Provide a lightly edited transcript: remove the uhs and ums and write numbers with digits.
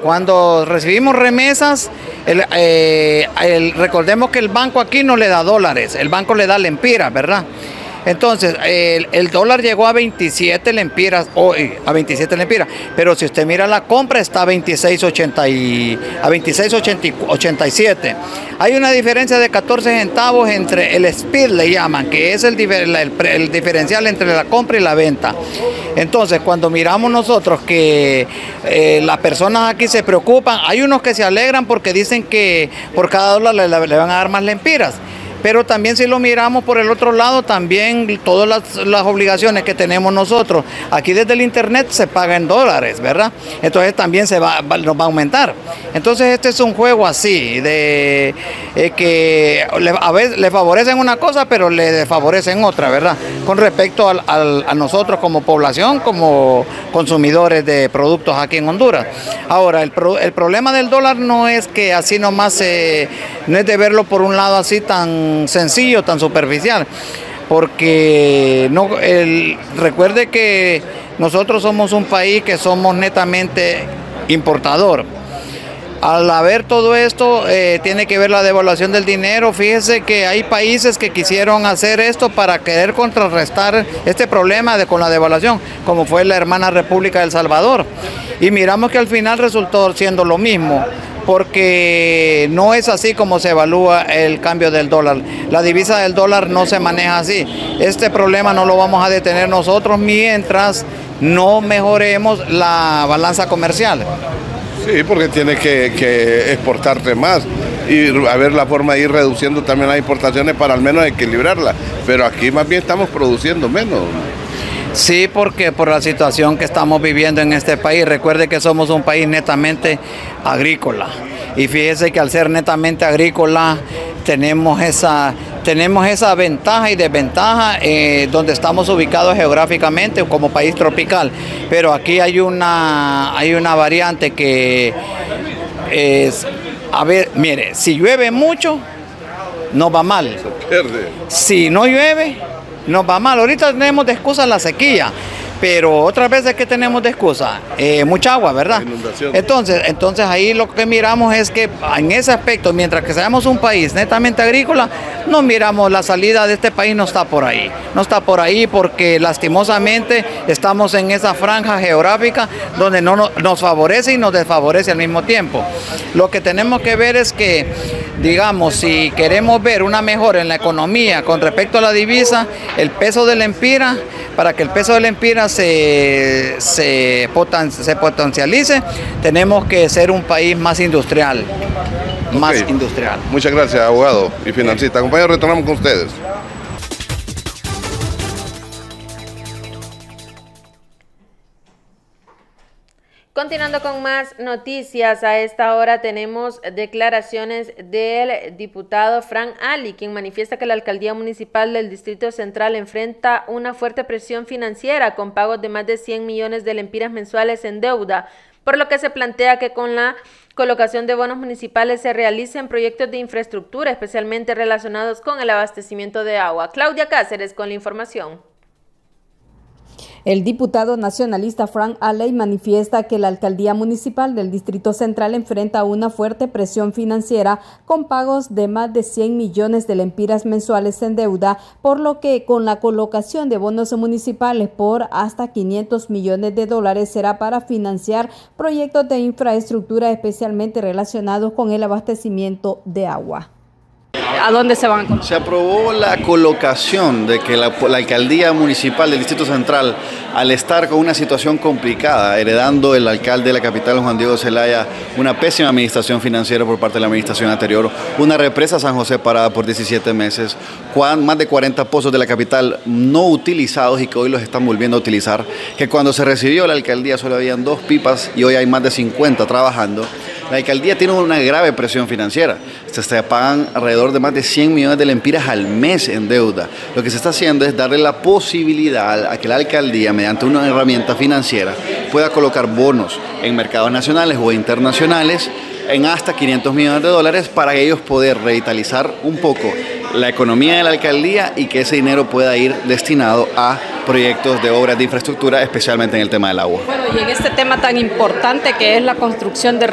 Cuando recibimos remesas, recordemos que el banco aquí no le da dólares, el banco le da lempiras, ¿verdad? Entonces, el dólar llegó a 27 lempiras, hoy a 27 lempiras, pero si usted mira la compra está a 26.87. Hay una diferencia de 14 centavos entre el speed, le llaman, que es el diferencial entre la compra y la venta. Entonces, cuando miramos nosotros que las personas aquí se preocupan, hay unos que se alegran porque dicen que por cada dólar le van a dar más lempiras. Pero también si lo miramos por el otro lado, también todas las obligaciones que tenemos nosotros, aquí desde el internet se paga en dólares, ¿verdad? Entonces también nos va a aumentar. Entonces este es un juego así, de que a veces le favorecen una cosa, pero le desfavorecen otra, ¿verdad? Con respecto a nosotros como población, como consumidores de productos aquí en Honduras. Ahora, el problema del dólar no es que así nomás, no es de verlo por un lado así tan sencillo, tan superficial, porque recuerde que nosotros somos un país que somos netamente importador. Al haber todo esto, tiene que ver la devaluación del dinero. Fíjese que hay países que quisieron hacer esto para querer contrarrestar este problema con la devaluación, como fue la hermana República de El Salvador. Y miramos que al final resultó siendo lo mismo, porque no es así como se evalúa el cambio del dólar. La divisa del dólar no se maneja así. Este problema no lo vamos a detener nosotros mientras no mejoremos la balanza comercial. Sí, porque tiene que exportarte más y a ver la forma de ir reduciendo también las importaciones para al menos equilibrarla. Pero aquí más bien estamos produciendo menos. Sí, porque por la situación que estamos viviendo en este país, recuerde que somos un país netamente agrícola. Y fíjese que al ser netamente agrícola tenemos esa ventaja y desventaja donde estamos ubicados geográficamente como país tropical. Pero aquí hay una variante que es, a ver, mire, si llueve mucho, nos va mal. Se pierde. Si no llueve, nos va mal. Ahorita tenemos de excusa la sequía, pero otras veces que tenemos de excusa, mucha agua, ¿verdad? Entonces ahí lo que miramos es que en ese aspecto, mientras que seamos un país netamente agrícola, no miramos la salida de este país, no está por ahí. No está por ahí porque lastimosamente estamos en esa franja geográfica donde no nos favorece y nos desfavorece al mismo tiempo. Lo que tenemos que ver es que, digamos, si queremos ver una mejora en la economía con respecto a la divisa, el peso de lempira, para que el peso de lempira se potencialice, tenemos que ser un país más industrial. Más industrial. Muchas gracias, abogado y financista. Compañeros, retornamos con ustedes. Continuando con más noticias, a esta hora tenemos declaraciones del diputado Frank Ali, quien manifiesta que la alcaldía municipal del Distrito Central enfrenta una fuerte presión financiera con pagos de más de 100 millones de lempiras mensuales en deuda, por lo que se plantea que con la colocación de bonos municipales se realicen proyectos de infraestructura, especialmente relacionados con el abastecimiento de agua. Claudia Cáceres con la información. El diputado nacionalista Frank Ali manifiesta que la alcaldía municipal del Distrito Central enfrenta una fuerte presión financiera con pagos de más de 100 millones de lempiras mensuales en deuda, por lo que con la colocación de bonos municipales por hasta 500 millones de dólares será para financiar proyectos de infraestructura especialmente relacionados con el abastecimiento de agua. ¿A dónde se van a colocar? Se aprobó la colocación de que la alcaldía municipal del Distrito Central, al estar con una situación complicada, heredando el alcalde de la capital, Juan Diego Zelaya, una pésima administración financiera por parte de la administración anterior, una represa San José parada por 17 meses, más de 40 pozos de la capital no utilizados y que hoy los están volviendo a utilizar, que cuando se recibió la alcaldía solo habían 2 pipas y hoy hay más de 50 trabajando. La alcaldía tiene una grave presión financiera. Se pagan alrededor de más de 100 millones de lempiras al mes en deuda. Lo que se está haciendo es darle la posibilidad a que la alcaldía, mediante una herramienta financiera, pueda colocar bonos en mercados nacionales o internacionales en hasta 500 millones de dólares para ellos poder revitalizar un poco la economía de la alcaldía y que ese dinero pueda ir destinado a proyectos de obras de infraestructura, especialmente en el tema del agua. Bueno, y en este tema tan importante que es la construcción de